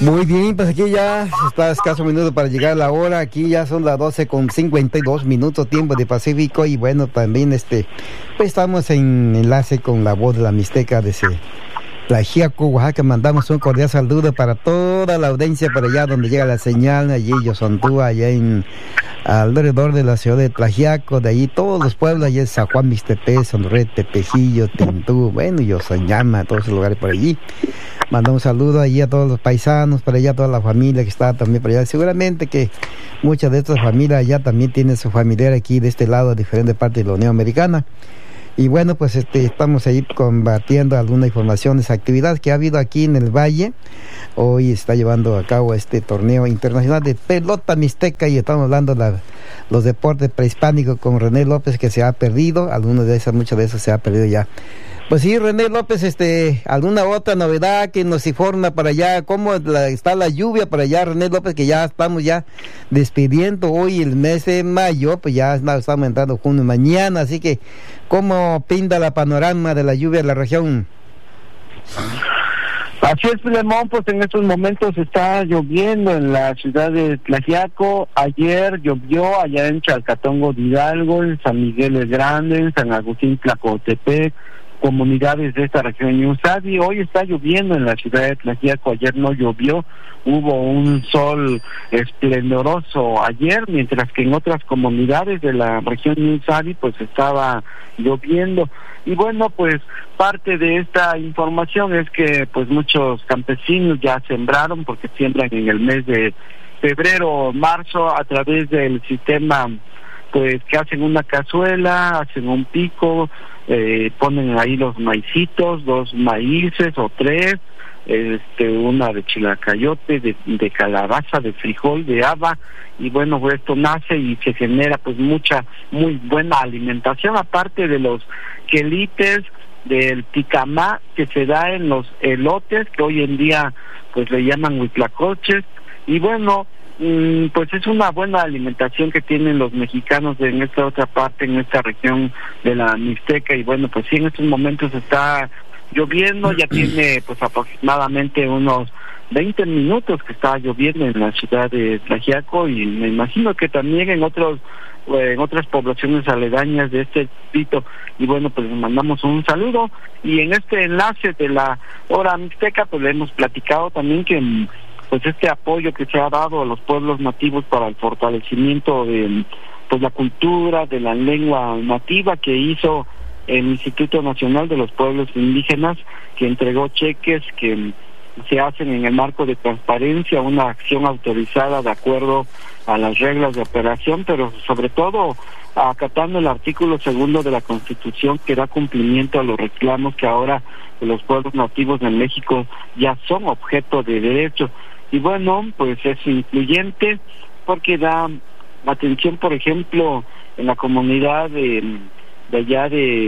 Muy bien, pues aquí ya está escaso minuto para llegar a la hora. Aquí ya son las 12:52, tiempo de Pacífico. Y bueno, también pues estamos en enlace con la voz de la Mixteca de Tlaxiaco, Oaxaca. Mandamos un cordial saludo para toda la audiencia para allá donde llega la señal, allí Yosontúa, allá alrededor de la ciudad de Tlaxiaco, de allí todos los pueblos, allá en San Juan Mixtepec, Sonrete, Tepejillo, Tintú, bueno, Yosoñama, todos esos lugares por allí. Mandamos un saludo allí a todos los paisanos, para allá, a toda la familia que está también por allá. Seguramente que muchas de estas familias allá también tienen su familiar aquí de este lado, de diferentes partes de la Unión Americana. Y bueno, pues estamos ahí combatiendo alguna información de esa actividad que ha habido aquí en el Valle. Hoy está llevando a cabo este torneo internacional de pelota mixteca y estamos hablando de los deportes prehispánicos con René López, que se ha perdido, muchas de esas se ha perdido ya. Pues sí, René López, ¿alguna otra novedad que nos informa para allá? ¿Cómo está la lluvia para allá, René López? Que ya estamos ya despidiendo hoy el mes de mayo, pues ya estamos entrando junio mañana, así que ¿cómo pinta la panorama de la lluvia en la región? Así es, Filemón, pues en estos momentos está lloviendo en la ciudad de Tlaxiaco. Ayer llovió allá en Chalcatongo de Hidalgo, en San Miguel el Grande, en San Agustín Tlacotepec, comunidades de esta región de Usadi. Hoy está lloviendo en la ciudad de Tlaxiaco, ayer no llovió, hubo un sol esplendoroso ayer, mientras que en otras comunidades de la región de Usadi pues estaba lloviendo. Y bueno, pues parte de esta información es que pues muchos campesinos ya sembraron, porque siembran en el mes de febrero o marzo a través del sistema, pues que hacen una cazuela, hacen un pico, ponen ahí los maicitos, 2 maíces o 3, una de chilacayote, de calabaza, de frijol, de haba, y bueno, pues esto nace y se genera pues muy buena alimentación, aparte de los quelites, del ticamá que se da en los elotes, que hoy en día pues le llaman huitlacoches, y bueno, pues es una buena alimentación que tienen los mexicanos en esta otra parte, en esta región de la Mixteca. Y bueno, pues sí, en estos momentos está lloviendo, ya tiene pues aproximadamente unos 20 minutos que está lloviendo en la ciudad de Tlaxiaco, y me imagino que también en otras poblaciones aledañas de este distrito. Y bueno, pues les mandamos un saludo, y en este enlace de la hora mixteca pues le hemos platicado también que pues este apoyo que se ha dado a los pueblos nativos para el fortalecimiento de pues la cultura, de la lengua nativa, que hizo el Instituto Nacional de los Pueblos Indígenas, que entregó cheques que se hacen en el marco de transparencia, una acción autorizada de acuerdo a las reglas de operación, pero sobre todo acatando el artículo 2 de la Constitución, que da cumplimiento a los reclamos que ahora los pueblos nativos de México ya son objeto de derecho. Y bueno, pues es incluyente porque da atención, por ejemplo, en la comunidad de allá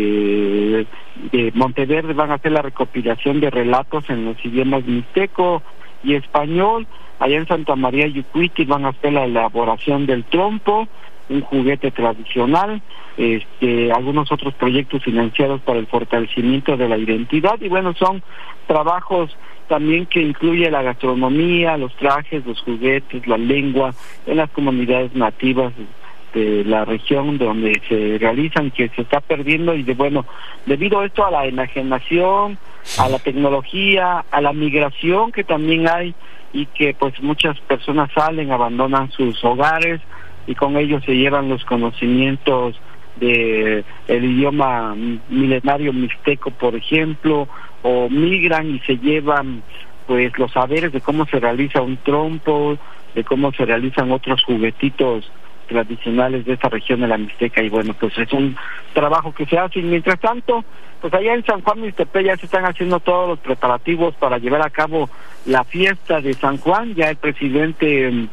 de Monteverde van a hacer la recopilación de relatos en los idiomas mixteco y español. Allá en Santa María Yucuiti van a hacer la elaboración del trompo, un juguete tradicional, algunos otros proyectos financiados para el fortalecimiento de la identidad. Y bueno, son trabajos también que incluye la gastronomía, los trajes, los juguetes, la lengua en las comunidades nativas de la región donde se realizan, que se está perdiendo. Y debido a esto, a la enajenación, a la tecnología, a la migración que también hay, y que pues muchas personas salen, abandonan sus hogares y con ellos se llevan los conocimientos de el idioma milenario mixteco, por ejemplo, o migran y se llevan pues los saberes de cómo se realiza un trompo, de cómo se realizan otros juguetitos tradicionales de esta región de la Mixteca. Y bueno, pues es un trabajo que se hace. Y mientras tanto, pues allá en San Juan Mixtepec ya se están haciendo todos los preparativos para llevar a cabo la fiesta de San Juan. Ya el presidente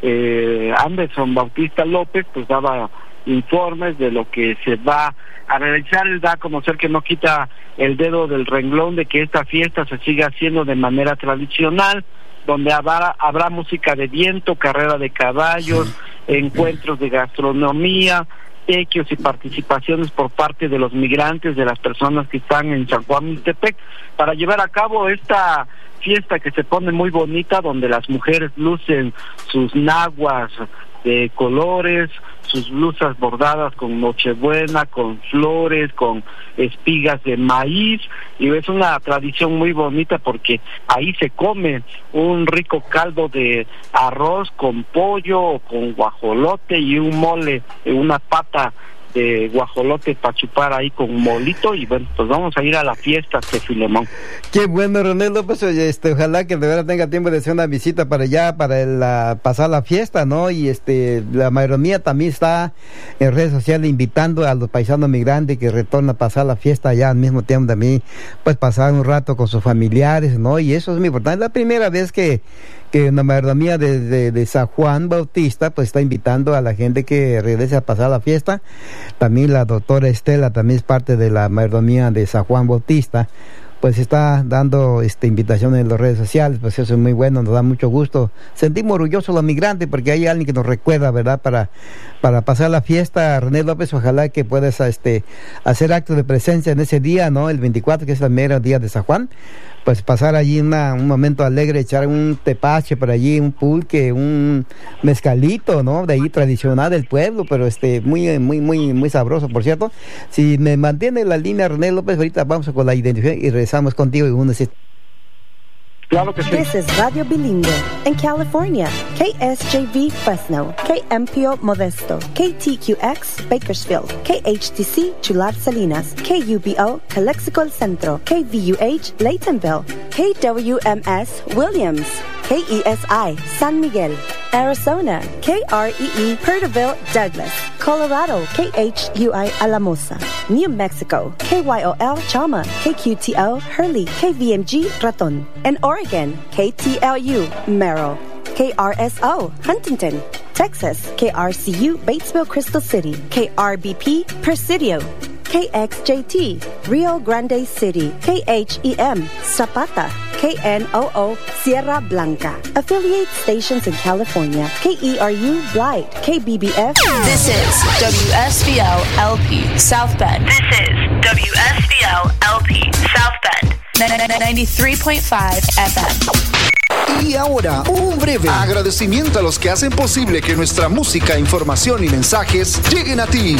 Anderson Bautista López pues daba informes de lo que se va a realizar. Él da a conocer que no quita el dedo del renglón de que esta fiesta se siga haciendo de manera tradicional, donde habrá música de viento, carrera de caballos, encuentros de gastronomía, obsequios y participaciones por parte de los migrantes, de las personas que están en San Juan Mixtepec, para llevar a cabo esta fiesta que se pone muy bonita, donde las mujeres lucen sus naguas de colores, sus blusas bordadas con Nochebuena, con flores, con espigas de maíz, y es una tradición muy bonita porque ahí se come un rico caldo de arroz con pollo o con guajolote y un mole, una pata de guajolote para chupar ahí con molito. Y bueno, pues vamos a ir a la fiesta, Filemón. Qué bueno, René López. Ojalá que de verdad tenga tiempo de hacer una visita para allá, para pasar la fiesta, ¿no? Y la mayoría también está en redes sociales invitando a los paisanos migrantes que retornan a pasar la fiesta allá, al mismo tiempo también pues pasar un rato con sus familiares, ¿no? Y eso es muy importante. Es la primera vez que una mayordomía de San Juan Bautista pues está invitando a la gente que regrese a pasar la fiesta. También la doctora Estela también es parte de la mayordomía de San Juan Bautista, pues está dando invitación en las redes sociales. Pues eso es muy bueno, nos da mucho gusto, sentimos orgullosos los migrantes porque hay alguien que nos recuerda, ¿verdad? Para pasar la fiesta. René López, ojalá que puedas hacer acto de presencia en ese día, ¿no? El 24, que es el mero día de San Juan, pues pasar allí un momento alegre, echar un tepache por allí, un pulque, un mezcalito, ¿no? De ahí tradicional del pueblo, pero muy sabroso, por cierto. Si me mantiene la línea, René López, ahorita vamos con la identificación y regresamos contigo y uno. Claro que sí. This is Radio Bilingüe in California. KSJV Fresno, KMPO Modesto, KTQX Bakersfield, KHTC Chular Salinas, KUBO Calexico El Centro, KVUH Laytonville, KWMS Williams, KESI San Miguel, Arizona, KREE Perterville Douglas, Colorado, KHUI Alamosa, New Mexico, KYOL Chama, KQTO Hurley, KVMG Raton, and Oregon, KTLU Merrill, KRSO Huntington, Texas, KRCU Batesville Crystal City, KRBP Presidio, KXJT Rio Grande City, KHEM Zapata, KNOO Sierra Blanca. Affiliate stations in California, KERU Blight, KBBF. This is WSBL LP South Bend. This is WSBL LP South Bend. 93.5 FM. Y ahora, un breve agradecimiento a los que hacen posible que nuestra música, información y mensajes lleguen a ti.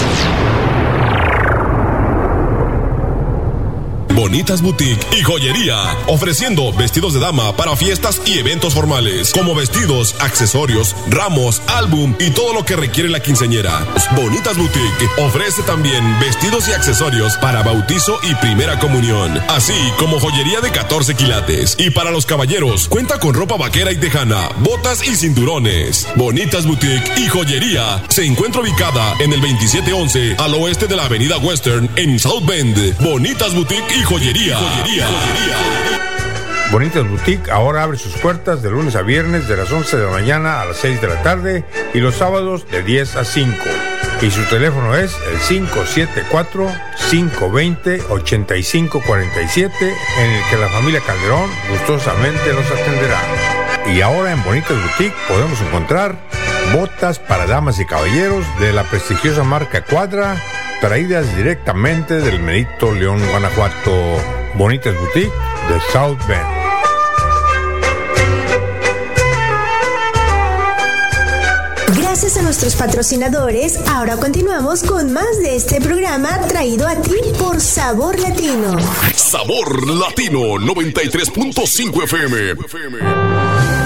Bonitas Boutique y Joyería, ofreciendo vestidos de dama para fiestas y eventos formales, como vestidos, accesorios, ramos, álbum y todo lo que requiere la quinceañera. Bonitas Boutique ofrece también vestidos y accesorios para bautizo y primera comunión, así como joyería de 14 quilates. Y para los caballeros, cuenta con ropa vaquera y tejana, botas y cinturones. Bonitas Boutique y Joyería se encuentra ubicada en el 2711 al oeste de la avenida Western en South Bend. Bonitas Boutique y Joyería. Bonitas Boutique ahora abre sus puertas de lunes a viernes de las 11 de la mañana a las 6 de la tarde y los sábados de 10 a 5. Y su teléfono es el 574-520-8547, en el que la familia Calderón gustosamente los atenderá. Y ahora en Bonitas Boutique podemos encontrar botas para damas y caballeros de la prestigiosa marca Cuadra, traídas directamente del Merito León, Guanajuato. Bonitas Boutique de South Bend. Gracias a nuestros patrocinadores, ahora continuamos con más de este programa traído a ti por Sabor Latino. Sabor Latino 93.5 FM.